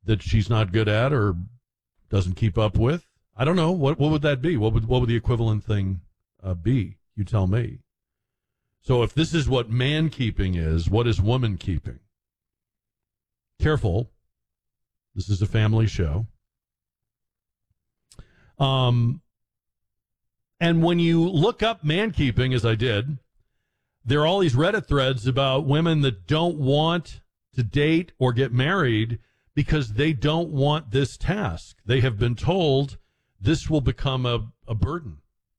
that she's not good at or doesn't keep up with? I don't know. What would that be? What would the equivalent thing be? You tell me. So if this is what man keeping is, what is woman keeping? Careful. This is a family show. And when you look up man keeping, as I did, there are all these Reddit threads about women that don't want to date or get married because they don't want this task. They have been told this will become a burden.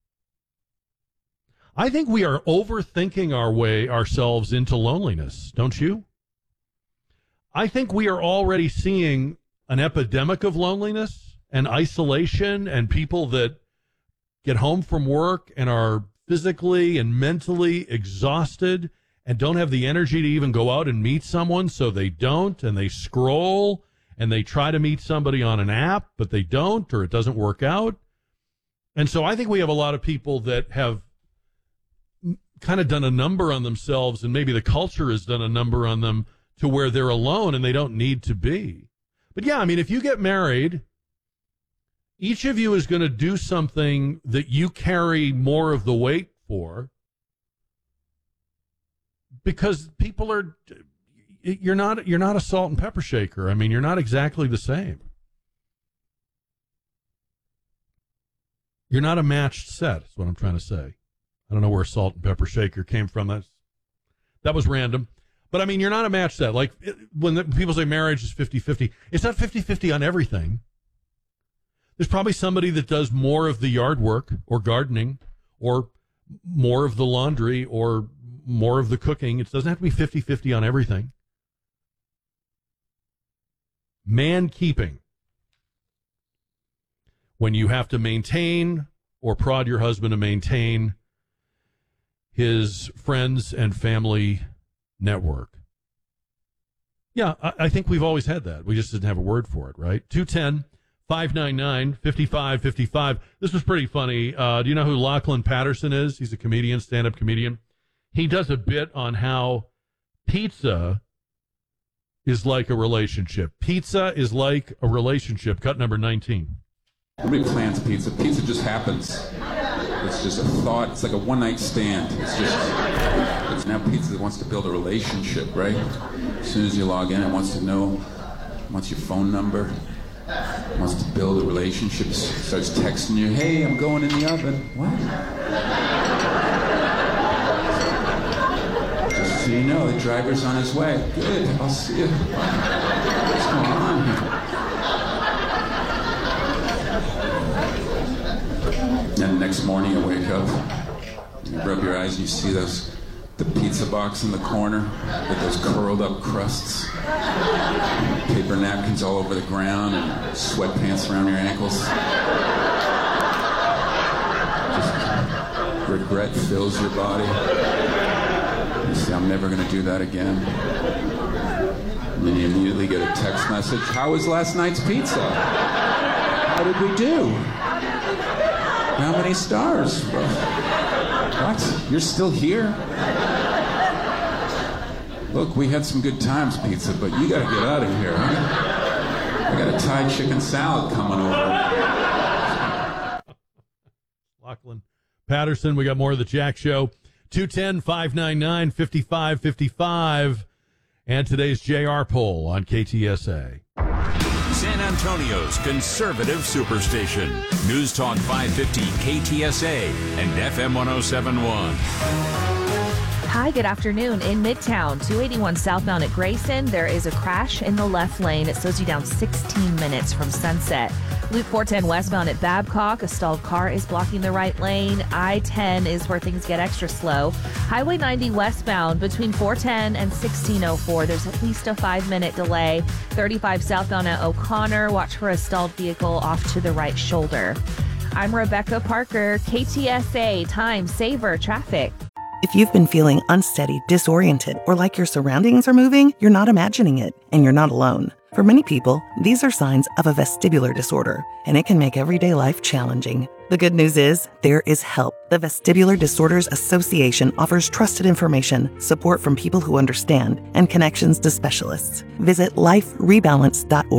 I think we are overthinking ourselves into loneliness, don't you? I think we are already seeing an epidemic of loneliness and isolation and people that get home from work and are physically and mentally exhausted and don't have the energy to even go out and meet someone, so they don't, and they scroll and they try to meet somebody on an app, but they don't, or it doesn't work out. And so I think we have a lot of people that have kind of done a number on themselves, and maybe the culture has done a number on them to where they're alone and they don't need to be. But yeah, I mean, if you get married, each of you is going to do something that you carry more of the weight for, because people are, you're not a salt and pepper shaker. I mean, you're not exactly the same. You're not a matched set, is what I'm trying to say. I don't know where salt and pepper shaker came from. That was random. But I mean, you're not a matched set. Like when people say marriage is 50-50, it's not 50-50 on everything. There's probably somebody that does more of the yard work or gardening or more of the laundry or more of the cooking. It doesn't have to be 50-50 on everything. Man keeping. When you have to maintain or prod your husband to maintain his friends and family network. Yeah, I think we've always had that. We just didn't have a word for it, right? 210-599-5555. This was pretty funny. Do you know who Lachlan Patterson is? He's a comedian, stand-up comedian. He does a bit on how pizza is like a relationship. Pizza is like a relationship. Cut number 19. Nobody plans pizza. Pizza just happens. It's just a thought. It's like a one-night stand. It's now pizza that wants to build a relationship, right? As soon as you log in, it wants to know, wants your phone number, wants to build a relationship, starts texting you, hey, I'm going in the oven. What? Just so you know, the driver's on his way. Good, I'll see you. What's going on here? And the next morning you wake up, you rub your eyes and you see the pizza box in the corner with those curled up crusts, paper napkins all over the ground, and sweatpants around your ankles. Just regret fills your body. You say, I'm never going to do that again. And then you immediately get a text message, how was last night's pizza? How did we do? How many stars? What? You're still here? Look, we had some good times, pizza, but you gotta get out of here, huh? I got a Thai chicken salad coming over. Lachlan Patterson, we got more of the Jack Show. 210-599-5555. And today's JR poll on KTSA. San Antonio's conservative superstation. News Talk 550 KTSA and FM 1071. Hi, good afternoon. In Midtown, 281 southbound at Grayson, there is a crash in the left lane. It slows you down 16 minutes from Sunset. Loop 410 westbound at Babcock, a stalled car is blocking the right lane. I-10 is where things get extra slow. Highway 90 westbound between 410 and 1604, there's at least a 5-minute delay. 35 southbound at O'Connor, watch for a stalled vehicle off to the right shoulder. I'm Rebecca Parker, KTSA Time Saver Traffic. If you've been feeling unsteady, disoriented, or like your surroundings are moving, you're not imagining it, and you're not alone. For many people, these are signs of a vestibular disorder, and it can make everyday life challenging. The good news is, there is help. The Vestibular Disorders Association offers trusted information, support from people who understand, and connections to specialists. Visit liferebalance.org.